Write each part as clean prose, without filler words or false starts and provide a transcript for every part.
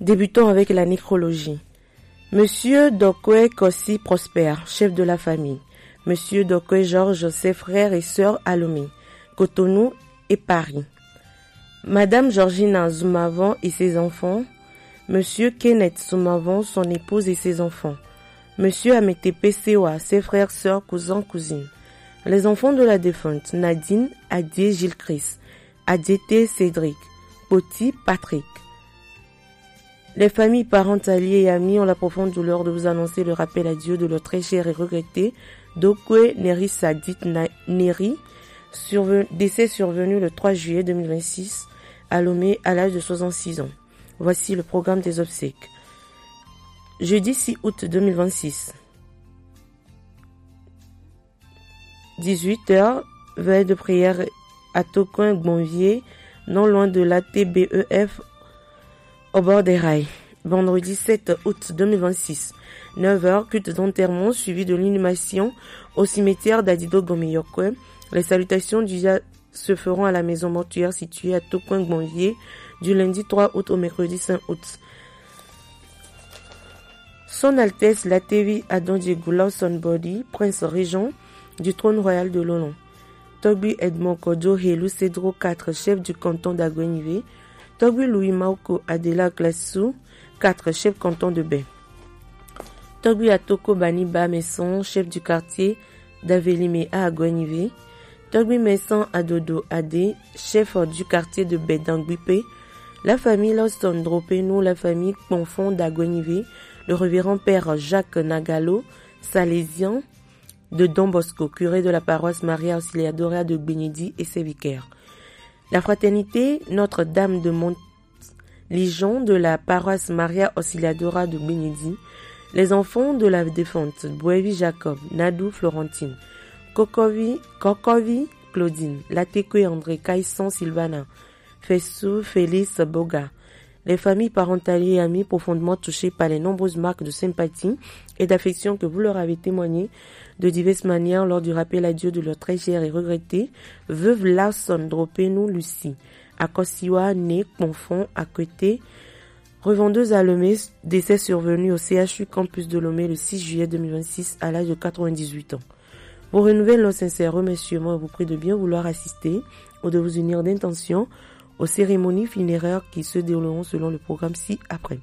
Débutons avec la nécrologie. Monsieur Dokwe Kossi Prosper, chef de la famille. Monsieur Dokwe Georges, ses frères et sœurs à Lomé, Cotonou et Paris. Madame Georgina Zoumavon et ses enfants. Monsieur Kenneth Zoumavon, son épouse et ses enfants. Monsieur Ametepe Sewa, ses frères, sœurs, cousins, cousines. Les enfants de la défunte, Nadine, Adié, Gilles Chris, Adjété, Cédric, Poti, Patrick. Les familles, parents, alliés et amis ont la profonde douleur de vous annoncer le rappel à Dieu de leur très cher et regretté Dokwe Neri Sadit Neri, décès survenu le 3 juillet 2026 à Lomé à l'âge de 66 ans. Voici le programme des obsèques. Jeudi 6 août 2026. 18h, veille de prière à Tokoin Gbonvier, non loin de la TBEF au bord des rails. Vendredi 7 août 2026, 9h, culte d'enterrement suivi de l'inhumation au cimetière d'Adido Gomeyokwe. Les salutations du se feront à la maison mortuaire située à Tokoin Gbonvier du lundi 3 août au mercredi 5 août. Son Altesse Latevi Adon Diego Lawson Body, prince régent du trône royal de Lolon. Togbi Edmond Kojo Helu Cedro 4, chef du canton d'Agwenivé. Togbi Louis Mauko Adela Glassou, 4, chef canton de Baie. Togbi Atoko Baniba Messon, chef du quartier d'Avelimé à Agwenivé. Togbi Messon Adodo Ade, chef du quartier de Baie d'Anguipé. La famille Lawson Dropeno, la famille Ponfon d'Agwenivé. Le révérend père Jacques Nagalo, salésien de Don Bosco, curé de la paroisse Maria Auxiliadora de Bénédi et ses vicaires. La fraternité Notre-Dame de Montligeon de la paroisse Maria Auxiliadora de Bénédi. Les enfants de la défunte Boevi Jacob, Nadou Florentine, Kokovi Claudine, Latekwe André, Caisson Sylvana, Fessou Félix Boga. Les familles parentales et amis profondément touchées par les nombreuses marques de sympathie et d'affection que vous leur avez témoignées de diverses manières lors du rappel à Dieu de leur très chère et regrettée veuve Lawson Dropeno Lucie, à Kossiwa, née Ponfon, à côté, revendeuse à Lomé, décès survenu au CHU campus de Lomé le 6 juillet 2026 à l'âge de 98 ans. Vous renouvelez nos sincères remerciements et vous prie de bien vouloir assister ou de vous unir d'intention aux cérémonies funéraires qui se dérouleront selon le programme ci-après.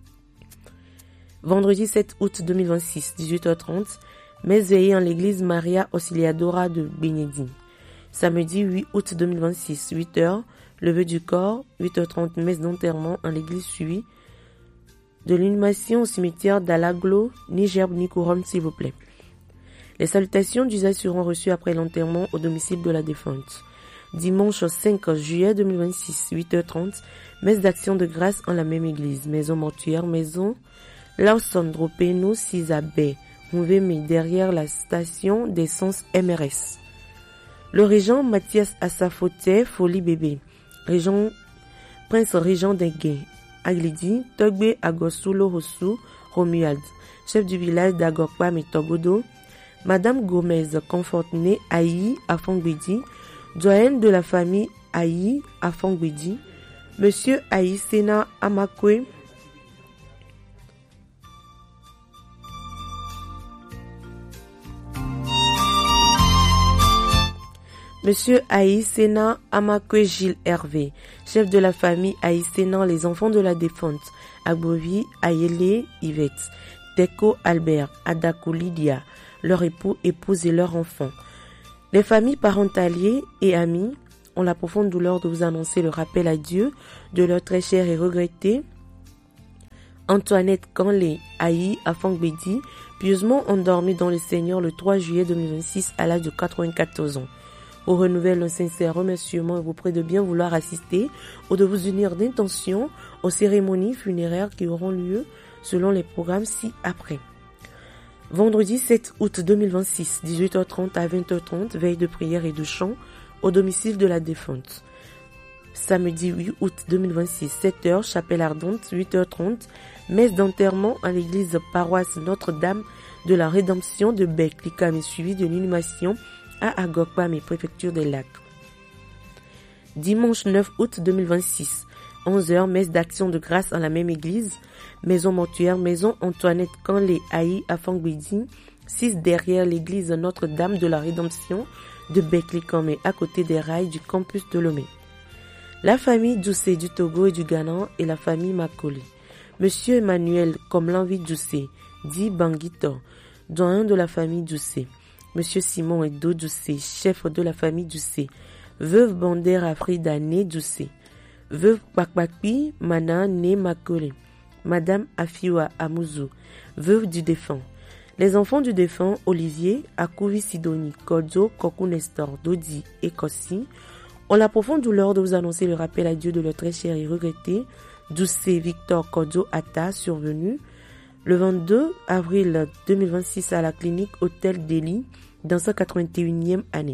Vendredi 7 août 2026, 18h30, messe veillée en l'église Maria Auxiliadora de Bénédi. Samedi 8 août 2026, 8h, levée du corps, 8h30, messe d'enterrement en l'église suivie de l'inhumation au cimetière d'Alaglo, ni gerbe ni couronne s'il vous plaît. Les salutations d'usage seront reçues après l'enterrement au domicile de la défunte. Dimanche 5 juillet 2026, 8h30, messe d'action de grâce en la même église. Maison mortuaire, maison Lawson Dropeno, 6 à Baie, Mouvemé, derrière la station d'essence MRS. Le régent Mathias Assafote, Folie Bébé. Prince régent d'Engue, Aglidi, Togbe Agosulo Hosu, Romuald. Chef du village d'Agokpam et Togodo. Madame Gomez, Confortné, Aïe, Afongbedi. Doyenne de la famille Aïe Afongbedi, Monsieur Aïe Sena Amakwe, Monsieur Aïe Sena Amakwe Gilles Hervé, chef de la famille Aïe Sena, les enfants de la défunte, Agbovi, Ayele, Yvette, Teko Albert, Adako Lydia, leur époux, épouse et leurs enfants. Les familles parentaliers et amis ont la profonde douleur de vous annoncer le rappel à Dieu de leur très chère et regrettée Antoinette Canlé Aïe Afongbedi, pieusement endormie dans le Seigneur le 3 juillet 2026 à l'âge de 94 ans. Vous renouvelle un sincère remerciement et vous prie de bien vouloir assister ou de vous unir d'intention aux cérémonies funéraires qui auront lieu selon les programmes ci-après. Vendredi 7 août 2026, 18h30 à 20h30, veille de prière et de chant au domicile de la défunte. Samedi 8 août 2026, 7h, chapelle ardente, 8h30, messe d'enterrement à l'église paroisse Notre-Dame de la Rédemption de Bec-Likam et suivi de l'inhumation à Agokpam et préfecture des Lacs. Dimanche 9 août 2026, 11h, messe d'action de grâce à la même église. Maison mortuaire, maison Antoinette Canlé Haï à Fangbidi, 6 derrière l'église Notre-Dame de la Rédemption de Beklikome, à côté des rails du campus de Lomé. La famille Doucé du Togo et du Ghana et la famille Makoli. Monsieur Emmanuel Komlanvi Doucé, dit Banguito, doyen de la famille Doucé. Monsieur Simon Edo Doucé, chef de la famille Doucé. Veuve Bandera Frida Né Doucé. Veuve Bakbakpi Mana Né Makoli. Madame Afiwa Amouzou, veuve du défunt. Les enfants du défunt, Olivier, Akouvi Sidoni, Kodzo, Kokou Nestor, Dodi et Kossi, ont la profonde douleur de vous annoncer le rappel à Dieu de leur très cher et regretté, Doucé Victor Kodzo Atta, survenu le 22 avril 2026 à la clinique Hôtel Delhi, dans sa 81e année.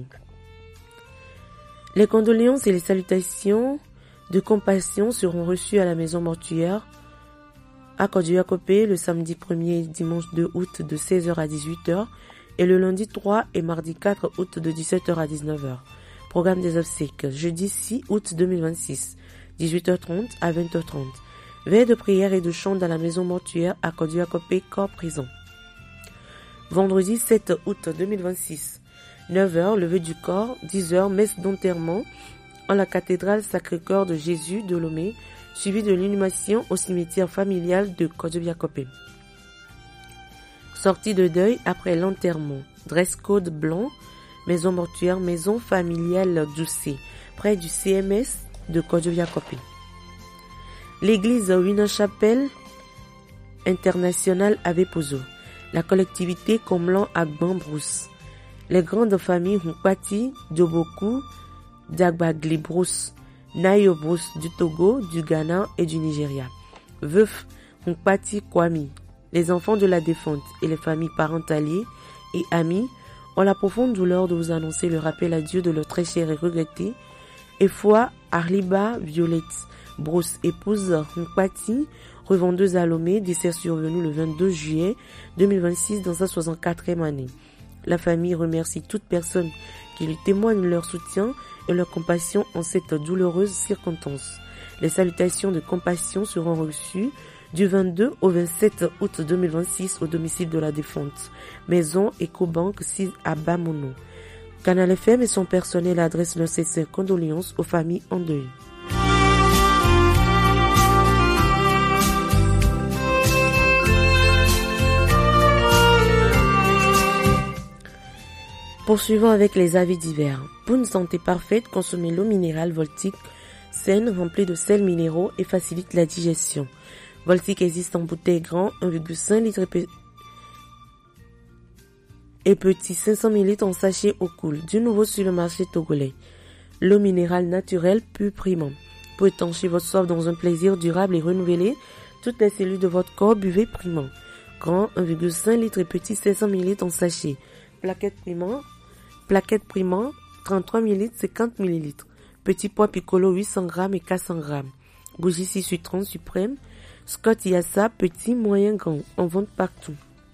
Les condoléances et les salutations de compassion seront reçues à la maison mortuaire à Kodjoakopé le samedi 1er et dimanche 2 août de 16h à 18h et le lundi 3 et mardi 4 août de 17h à 19h. Programme des obsèques, jeudi 6 août 2026, 18h30 à 20h30. Veille de prière et de chant dans la maison mortuaire à Kodjoakopé, corps prison. Vendredi 7 août 2026, 9h, levée du corps, 10h, messe d'enterrement en la cathédrale Sacré-Cœur de Jésus de Lomé, suivi de l'inhumation au cimetière familial de Kodjoakopé. Sortie de deuil après l'enterrement. Dress code blanc, maison mortuaire, maison familiale Doucé, près du CMS de Kodjoakopé. L'église Wina Chapelle internationale Abbé Pozo. La collectivité Komlan Agban Brousse. Les grandes familles Hunkpati, Dioboku, Dagbagli Brousse, Nayo Brousse du Togo, du Ghana et du Nigeria. Veuf Hunkpati Kwami. Les enfants de la défunte et les familles parentaliers et amis ont la profonde douleur de vous annoncer le rappel à Dieu de leur très cher et regretté. Et foi Arliba Violette Brousse, épouse Hunkpati, revendeuse à Lomé, décès survenu le 22 juillet 2026 dans sa 64e année. La famille remercie toute personne qui lui témoigne leur soutien et leur compassion en cette douloureuse circonstance. Les salutations de compassion seront reçues du 22 au 27 août 2026 au domicile de la défunte, maison Ecobank 6 à Bamono. Canal FM et son personnel adressent leurs sincères condoléances aux familles en deuil. Poursuivons avec les avis divers. Pour une santé parfaite, consommez l'eau minérale Voltic saine remplie de sels minéraux et facilite la digestion. Voltic existe en bouteille grand 1,5 litre et petit 500 ml en sachet au cool. Du nouveau sur le marché togolais. L'eau minérale naturelle pure primant. Pour étancher votre soif dans un plaisir durable et renouvelé, toutes les cellules de votre corps, buvez primant. Grand 1,5 litre et petit 500 ml en sachet. Plaquette primant 33 ml 50 ml. Petit pois piccolo 800 g et 400 g. Bougie 630 suprême. Scott Yassa petit moyen grand en vente partout.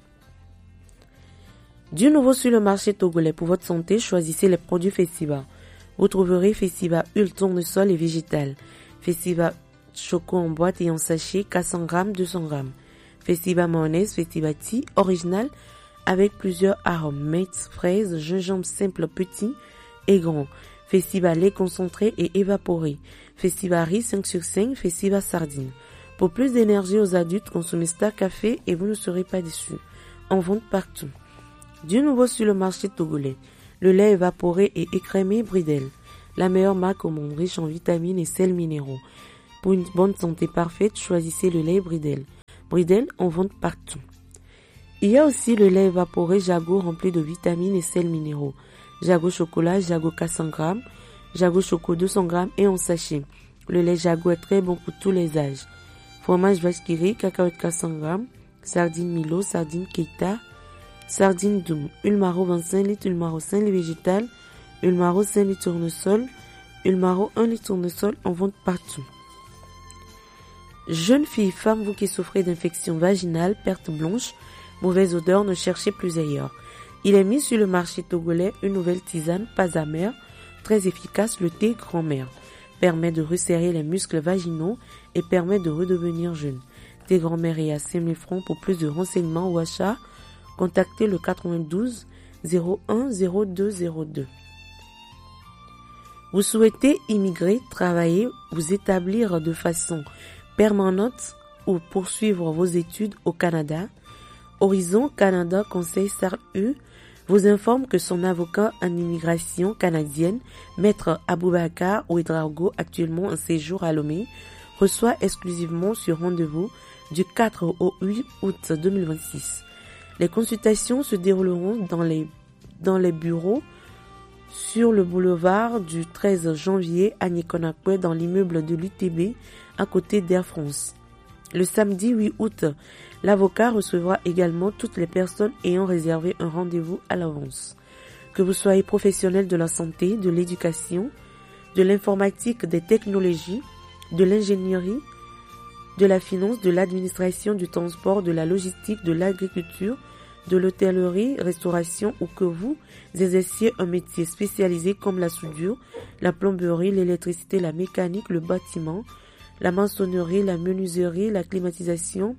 Du nouveau sur le marché togolais pour votre santé, choisissez les produits Festival. Vous trouverez Festival Huile tournesol et végétal. Festival Choco en boîte et en sachet 400 g 200 g. Festival mayonnaise, Festival tea original avec plusieurs arômes, mates, fraises, gingembre simple petit et grand. Festival lait concentré et évaporé. Festival riz 5 sur 5, Festival sardine. Pour plus d'énergie aux adultes, consommez Star Café et vous ne serez pas déçus. En vente partout. Du nouveau sur le marché togolais. Le lait évaporé et écrémé Bridel. La meilleure marque au monde, riche en vitamines et sels minéraux. Pour une bonne santé parfaite, choisissez le lait Bridel. Bridel en vente partout. Il y a aussi le lait évaporé Jago rempli de vitamines et sels minéraux. Jago chocolat, Jago 400 g, Jago choco 200 g et en sachet. Le lait Jago est très bon pour tous les âges. Fromage vache qui rit, cacahuète 400 g, sardine Milo, sardine Keita, sardine Doum, huile maro 25 litres, huile maro 5 litres végétale, huile maro 5 litres tournesol, huile maro 1 litre tournesol en vente partout. Jeunes filles, femmes, vous qui souffrez d'infections vaginales, perte blanche, mauvaise odeur, ne cherchez plus ailleurs. Il est mis sur le marché togolais une nouvelle tisane, pas amère, très efficace, le thé grand-mère. permet de resserrer les muscles vaginaux et permet de redevenir jeune. Thé grand-mère et à 5 000 francs. Pour plus de renseignements ou achats, contactez le 92 01 02 02. Vous souhaitez immigrer, travailler, vous établir de façon permanente ou poursuivre vos études au Canada? Horizon Canada Conseil SARU vous informe que son avocat en immigration canadienne, Maître Aboubakar Ouedraogo, actuellement en séjour à Lomé, reçoit exclusivement sur rendez-vous du 4 au 8 août 2026. Les consultations se dérouleront dans les bureaux sur le boulevard du 13 janvier à Nikonakwe dans l'immeuble de l'UTB à côté d'Air France. Le samedi 8 août, l'avocat recevra également toutes les personnes ayant réservé un rendez-vous à l'avance. Que vous soyez professionnel de la santé, de l'éducation, de l'informatique, des technologies, de l'ingénierie, de la finance, de l'administration, du transport, de la logistique, de l'agriculture, de l'hôtellerie, restauration ou que vous exerciez un métier spécialisé comme la soudure, la plomberie, l'électricité, la mécanique, le bâtiment, la maçonnerie, la menuiserie, la climatisation,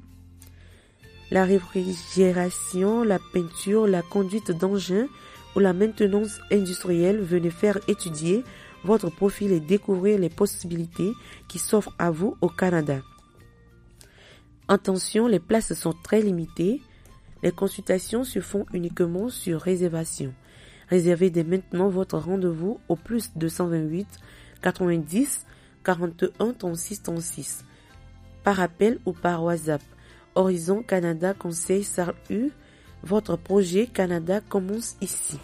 la réfrigération, la peinture, la conduite d'engins ou la maintenance industrielle, venez faire étudier votre profil et découvrir les possibilités qui s'offrent à vous au Canada. Attention, les places sont très limitées. Les consultations se font uniquement sur réservation. Réservez dès maintenant votre rendez-vous au plus 228 90 41 36 36 par appel ou par WhatsApp. Horizon Canada Conseil SARU, votre projet Canada commence ici.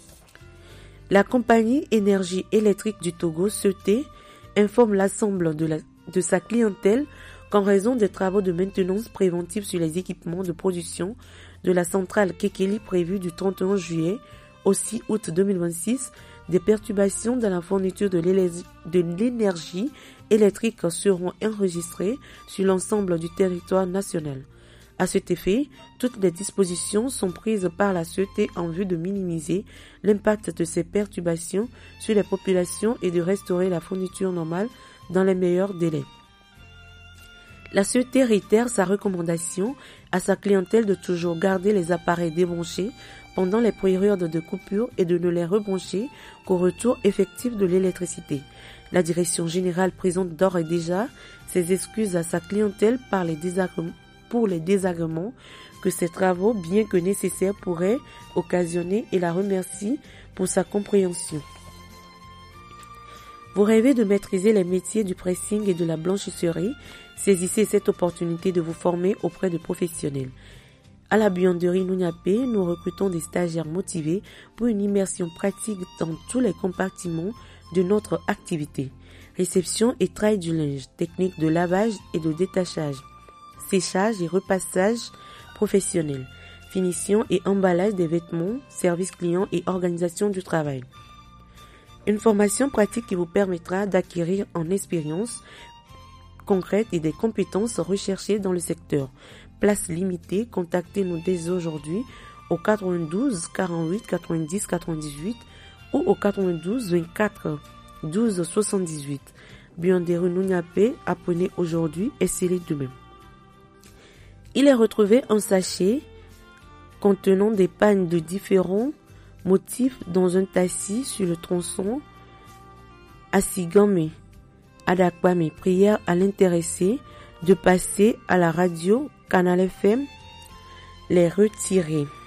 La compagnie Énergie électrique du Togo, CET, informe l'ensemble de sa clientèle qu'en raison des travaux de maintenance préventive sur les équipements de production de la centrale Kekeli prévue du 31 juillet au 6 août 2026, des perturbations dans la fourniture de l'énergie électrique seront enregistrées sur l'ensemble du territoire national. À cet effet, toutes les dispositions sont prises par la CET en vue de minimiser l'impact de ces perturbations sur les populations et de restaurer la fourniture normale dans les meilleurs délais. La CET réitère sa recommandation à sa clientèle de toujours garder les appareils débranchés pendant les périodes de coupure et de ne les rebrancher qu'au retour effectif de l'électricité. La direction générale présente d'ores et déjà ses excuses à sa clientèle pour les désagréments que ces travaux, bien que nécessaires, pourraient occasionner et la remercie pour sa compréhension. Vous rêvez de maîtriser les métiers du pressing et de la blanchisserie? Saisissez cette opportunité de vous former auprès de professionnels. À la buanderie Nouniapé, nous recrutons des stagiaires motivés pour une immersion pratique dans tous les compartiments de notre activité. Réception et trail du linge, technique de lavage et de détachage, séchage et repassage professionnel, finition et emballage des vêtements, service client et organisation du travail. Une formation pratique qui vous permettra d'acquérir en expérience concrète et des compétences recherchées dans le secteur. Place limitée, contactez-nous dès aujourd'hui au 92 48 90 98 ou au 92 24 12 78. Buanderie Nouniapé, apprenez aujourd'hui et scellez demain. Il est retrouvé un sachet contenant des pannes de différents motifs dans un tassis sur le tronçon Asigame. Adakwame, prière à l'intéressé de passer à la radio Canal FM, les retirer.